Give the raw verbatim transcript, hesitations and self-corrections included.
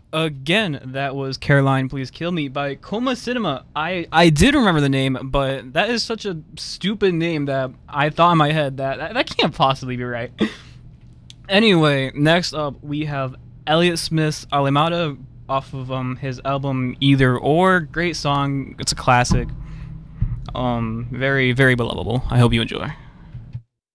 Again, that was Caroline Please Kill Me by Coma Cinema. I, I did remember the name, but that is such a stupid name that I thought in my head that that, that can't possibly be right. Anyway, next up we have Elliott Smith's Alemata off of um his album Either Or. Great song. It's a classic. Um, very, very believable. I hope you enjoy.